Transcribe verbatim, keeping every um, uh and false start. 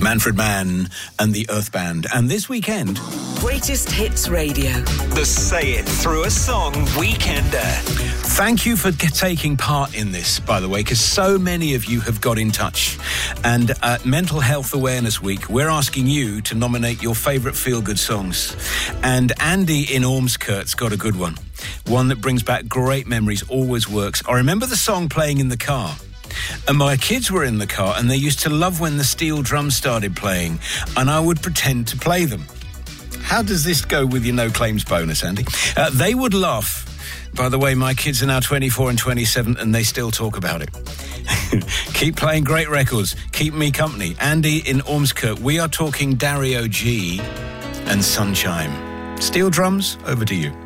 Manfred Mann and the Earth Band. And this weekend... Greatest Hits Radio. The Say It Through a Song Weekender. Thank you for get, taking part in this, by the way, because so many of you have got in touch. And at Mental Health Awareness Week, we're asking you to nominate your favourite feel-good songs. And Andy in Ormskirt's got a good one. One that brings back great memories, always works. I remember the song playing in the car. And my kids were in the car, and they used to love when the steel drums started playing, and I would pretend to play them. How does this go with your no claims bonus, Andy? Uh, they would laugh. By the way, my kids are now twenty-four and twenty-seven, and they still talk about it. Keep playing great records. Keep me company. Andy in Ormskirk, we are talking Dario G and Sunshine. Steel drums, over to you.